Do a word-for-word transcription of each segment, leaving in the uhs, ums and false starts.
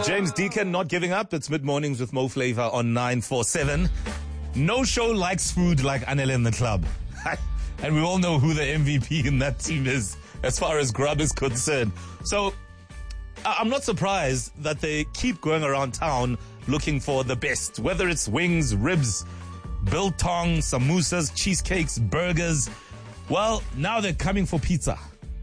James Deacon, Not Giving Up. It's mid-mornings with Mo Flavor on nine four seven. No show likes food like Anele in the club. And we all know who the M V P in that team is as far as grub is concerned. So I'm not surprised that they keep going around town looking for the best, whether it's wings, ribs, biltong, samosas, cheesecakes, burgers. Well, now they're coming for pizza.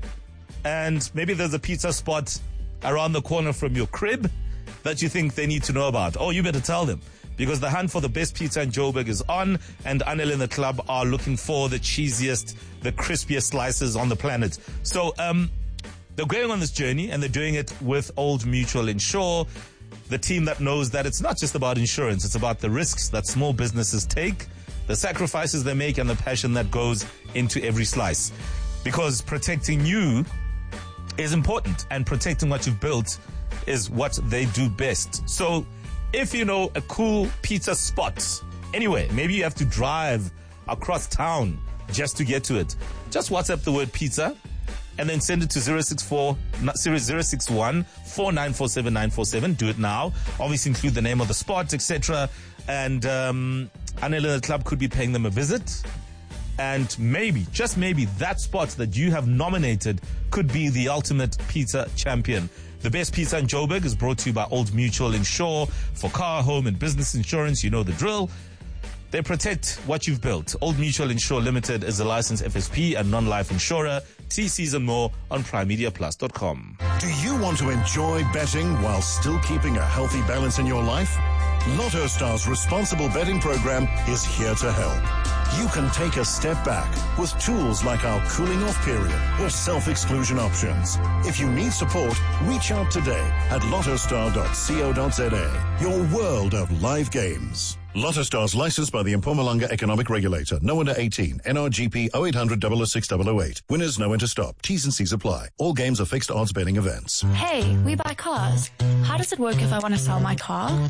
And maybe there's a pizza spot around the corner from your crib that you think they need to know about. Oh, you better tell them, because the hunt for the best pizza in Joburg is on, and Anele in the club are looking for the cheesiest, the crispiest slices on the planet. So um, they're going on this journey, and they're doing it with Old Mutual Insure, the team that knows that it's not just about insurance, it's about the risks that small businesses take, the sacrifices they make, and the passion that goes into every slice. Because protecting you is important, and protecting what you've built is what they do best. So if you know a cool pizza spot anyway, maybe you have to drive across town just to get to it, just WhatsApp the word pizza and then send it to zero six four, zero six one, four nine four seven nine four seven. Do it now. Obviously include the name of the spot, et cetera. And um, Anele the club could be paying them a visit. And maybe, just maybe, that spot that you have nominated could be the ultimate pizza champion. The best pizza in Joburg is brought to you by Old Mutual Insure. For car, home, and business insurance, you know the drill. They protect what you've built. Old Mutual Insure Limited is a licensed F S P and non-life insurer. See season more on prime media plus dot com. Do you want to enjoy betting while still keeping a healthy balance in your life? Lotto Star's responsible betting program is here to help. You can take a step back with tools like our cooling off period or self-exclusion options. If you need support, reach out today at lotto star dot co dot za. Your world of live games. Lotto Star's licensed by the Mpumalanga Economic Regulator. No under eighteen. N R G P oh eight hundred, oh oh six, oh oh eight. Winners know when to stop. T's and C's apply. All games are fixed odds betting events. Hey, we buy cars. How does it work if I want to sell my car?